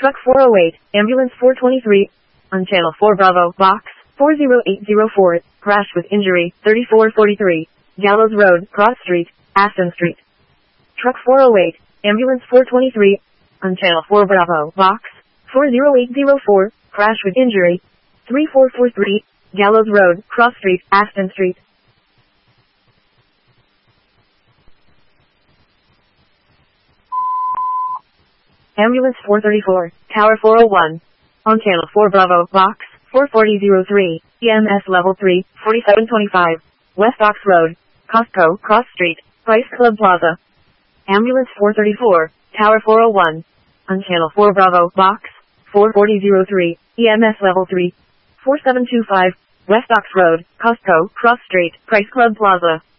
Truck 408, Ambulance 423, on Channel 4 Bravo, Box 40804, crash with injury, 3443, Gallows Road, Cross Street, Aston Street. Truck 408, Ambulance 423, on Channel 4 Bravo, Box 40804, crash with injury, 3443, Gallows Road, Cross Street, Aston Street. Ambulance 434, Tower 401, on Channel 4 Bravo, Box 44003, EMS Level 3, 4725, West Ox Road, Costco, Cross Street, Price Club Plaza. Ambulance 434, Tower 401, on Channel 4 Bravo, Box 44003, EMS Level 3, 4725, West Ox Road, Costco, Cross Street, Price Club Plaza.